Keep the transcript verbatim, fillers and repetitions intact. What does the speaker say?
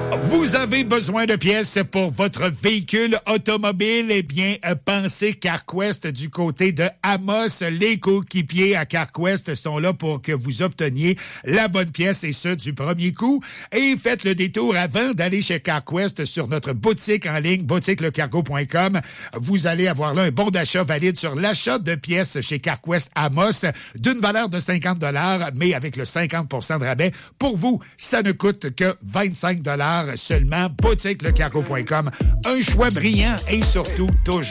Vous avez besoin de pièces pour votre véhicule automobile? Eh bien, pensez CarQuest du côté de Amos. Les coéquipiers à CarQuest sont là pour que vous obteniez la bonne pièce et ce, du premier coup. Et faites le détour avant d'aller chez CarQuest sur notre boutique en ligne, boutique le cargo point com. Vous allez avoir là un bon d'achat valide sur l'achat de pièces chez CarQuest Amos d'une valeur de cinquante dollars, mais avec le cinquante pour cent de rabais. Pour vous, ça ne coûte que vingt-cinq dollars seulement. boutique le cargo point com. Un choix brillant et surtout toujours